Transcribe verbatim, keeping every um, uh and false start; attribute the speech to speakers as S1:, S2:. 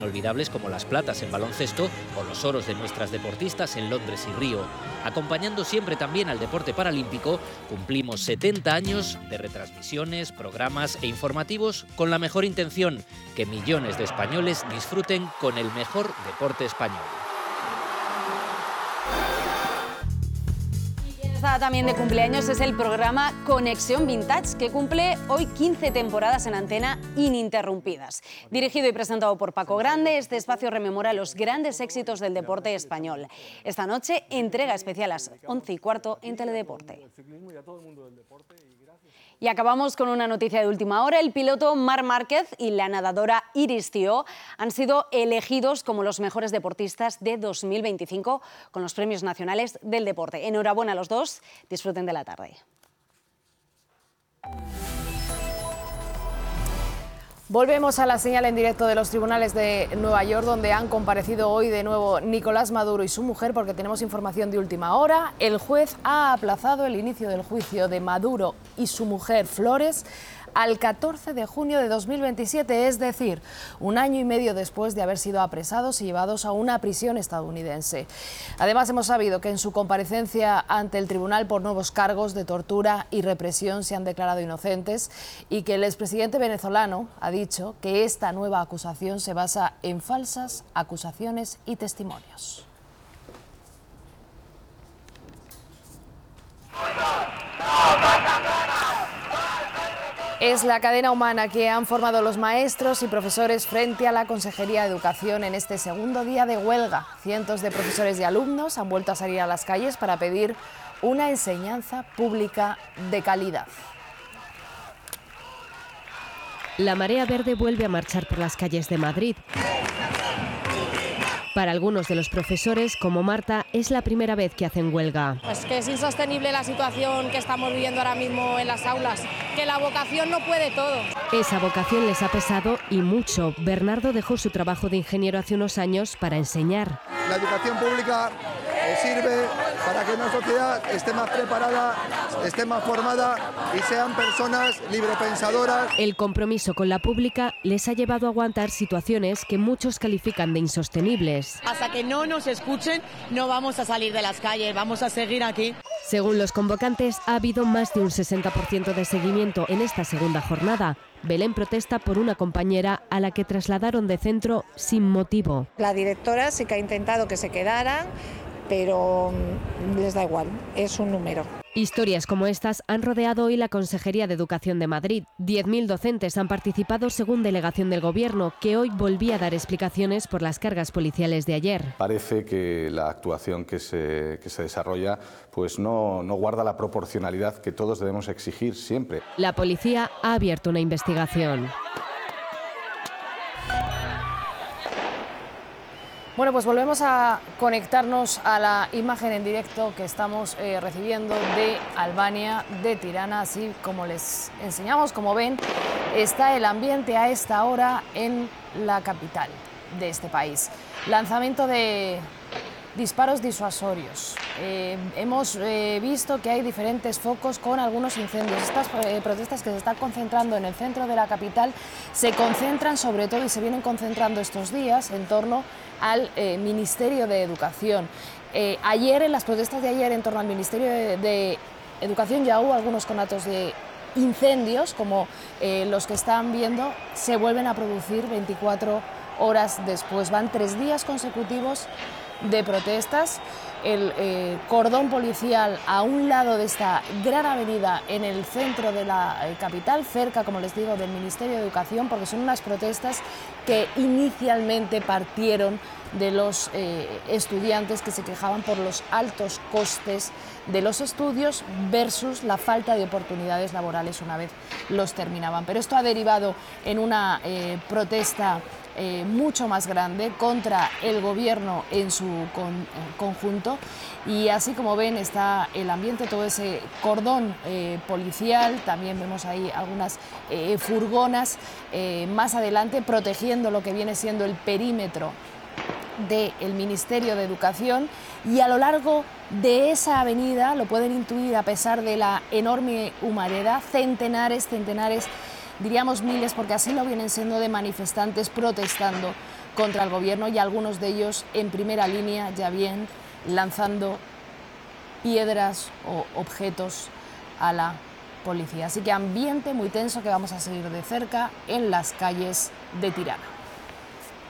S1: inolvidables como las platas en baloncesto o los oros de nuestras deportistas en Londres y Río. Acompañando siempre también al deporte paralímpico, cumplimos setenta años de retransmisiones, programas e informativos con la mejor intención: que millones de españoles disfruten con el mejor deporte español.
S2: También de cumpleaños es el programa Conexión Vintage, que cumple hoy quince temporadas en antena ininterrumpidas. Dirigido y presentado por Paco Grande, este espacio rememora los grandes éxitos del deporte español. Esta noche, entrega especial a las once y cuarto en Teledeporte. Y acabamos con una noticia de última hora. El piloto Marc Márquez y la nadadora Iris Thió han sido elegidos como los mejores deportistas de dos mil veinticinco con los Premios Nacionales del Deporte. Enhorabuena a los dos, disfruten de la tarde.
S3: Volvemos a la señal en directo de los tribunales de Nueva York, donde han comparecido hoy de nuevo Nicolás Maduro y su mujer, porque tenemos información de última hora. El juez ha aplazado el inicio del juicio de Maduro y su mujer Flores al catorce de junio de dos mil veintisiete, es decir, un año y medio después de haber sido apresados y llevados a una prisión estadounidense. Además, hemos sabido que en su comparecencia ante el tribunal por nuevos cargos de tortura y represión se han declarado inocentes y que el expresidente venezolano ha dicho que esta nueva acusación se basa en falsas acusaciones y testimonios. Es la cadena humana que han formado los maestros y profesores frente a la Consejería de Educación en este segundo día de huelga. Cientos de profesores y alumnos han vuelto a salir a las calles para pedir una enseñanza pública de calidad.
S4: La Marea Verde vuelve a marchar por las calles de Madrid. Para algunos de los profesores, como Marta, es la primera vez que hacen huelga.
S5: Pues que es insostenible la situación que estamos viviendo ahora mismo en las aulas, que la vocación no puede todo.
S4: Esa vocación les ha pesado y mucho. Bernardo dejó su trabajo de ingeniero hace unos años para enseñar.
S6: La educación pública eh, sirve para que una sociedad esté más preparada, esté más formada y sean personas librepensadoras.
S4: El compromiso con la pública les ha llevado a aguantar situaciones que muchos califican de insostenibles.
S7: Hasta que no nos escuchen, no vamos a salir de las calles, vamos a seguir aquí.
S4: Según los convocantes, ha habido más de un sesenta por ciento de seguimiento en esta segunda jornada. Belén protesta por una compañera a la que trasladaron de centro sin motivo.
S8: La directora sí que ha intentado que se quedaran, pero les da igual, es un número.
S4: Historias como estas han rodeado hoy la Consejería de Educación de Madrid. diez mil docentes han participado según delegación del Gobierno, que hoy volvía a dar explicaciones por las cargas policiales de ayer.
S9: Parece que la actuación que se, que se desarrolla pues no, no guarda la proporcionalidad que todos debemos exigir siempre.
S4: La policía ha abierto una investigación.
S3: Bueno, pues volvemos a conectarnos a la imagen en directo que estamos eh, recibiendo de Albania, de Tirana. Así como les enseñamos, como ven, está el ambiente a esta hora en la capital de este país. Lanzamiento de disparos disuasorios. Eh, hemos eh, visto que hay diferentes focos con algunos incendios. Estas eh, protestas que se están concentrando en el centro de la capital se concentran sobre todo y se vienen concentrando estos días en torno al eh, Ministerio de Educación. Eh, ayer, en las protestas de ayer en torno al Ministerio de, de Educación, ya hubo algunos conatos de incendios, como eh, los que están viendo, se vuelven a producir veinticuatro horas después. Van tres días consecutivos de protestas. El eh, cordón policial a un lado de esta gran avenida en el centro de la eh, capital, cerca, como les digo, del Ministerio de Educación, porque son unas protestas que inicialmente partieron de los eh, estudiantes que se quejaban por los altos costes de los estudios versus la falta de oportunidades laborales una vez los terminaban. Pero esto ha derivado en una eh, protesta Eh, mucho más grande contra el gobierno en su con, en conjunto, y así como ven está el ambiente, todo ese cordón eh, policial. También vemos ahí algunas eh, furgonas eh, más adelante protegiendo lo que viene siendo el perímetro del Ministerio de Educación, y a lo largo de esa avenida, lo pueden intuir a pesar de la enorme humareda, centenares, centenares diríamos miles, porque así lo vienen siendo, de manifestantes protestando contra el gobierno y algunos de ellos en primera línea, ya bien lanzando piedras o objetos a la policía. Así que ambiente muy tenso que vamos a seguir de cerca en las calles de Tirana.